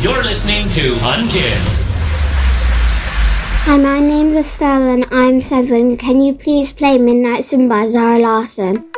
You're listening to Unkids. Hi, my name's Estelle and I'm 7. Can you please play Midnight Swim by Zara Larsson?